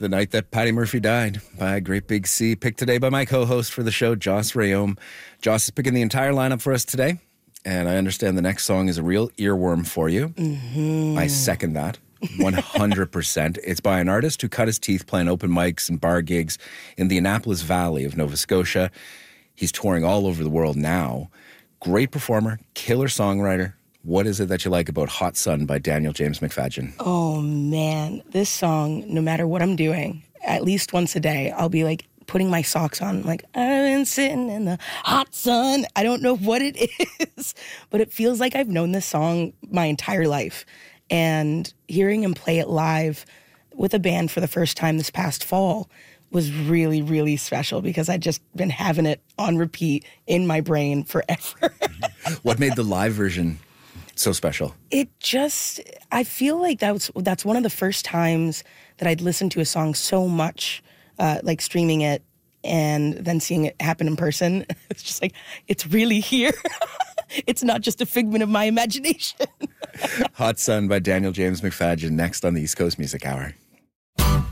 The night that Patty Murphy died by a great big C. Picked today by my co-host for the show, Joss Rayom. Joss is picking the entire lineup for us today. And I understand the next song is a real earworm for you. Mm-hmm. I second that 100%. It's by an artist who cut his teeth playing open mics and bar gigs in the Annapolis Valley of Nova Scotia. He's touring all over the world now. Great performer, killer songwriter. What is it that you like about Hot Sun by Daniel James McFadyen? Oh, man. This song, no matter what I'm doing, at least once a day, I'll be like putting my socks on. Like, I've been sitting in the hot sun. I don't know what it is, but it feels like I've known this song my entire life. And hearing him play it live with a band for the first time this past fall was really, really special because I'd just been having it on repeat in my brain forever. What made the live version so special? I feel like that's one of the first times that I'd listened to a song so much, like streaming it and then seeing it happen in person. It's just like, it's really here. It's not just a figment of my imagination. Hot Sun by Daniel James McFadyen next on the East Coast Music Hour.